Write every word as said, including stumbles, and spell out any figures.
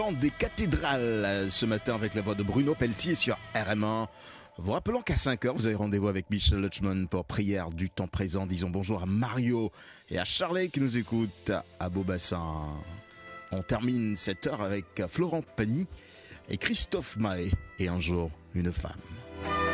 Des cathédrales ce matin avec la voix de Bruno Pelletier sur R M un. Vous rappelant qu'à cinq heures, vous avez rendez-vous avec Michel Lutchman pour Prière du temps présent. Disons bonjour à Mario et à Charlie qui nous écoutent à Beaubassin. On termine cette heure avec Florent Pagny et Christophe Mahé et Un jour, une femme.